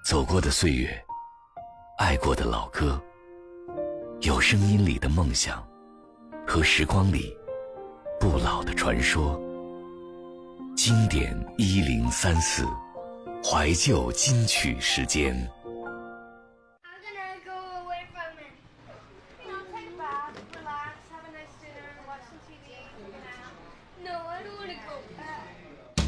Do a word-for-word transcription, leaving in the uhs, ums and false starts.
走过的岁月，爱过的老歌，有声音里的梦想，和时光里不老的传说。经典一零三四，怀旧金曲时间。